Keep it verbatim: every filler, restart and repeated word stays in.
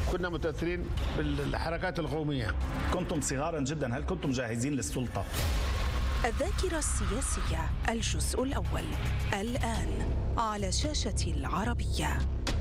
كنا متأثرين بالحركات القومية. كنتم صغارا جدا، هل كنتم جاهزين للسلطة؟ الذاكرة السياسية الجزء الأول الآن على شاشة العربية.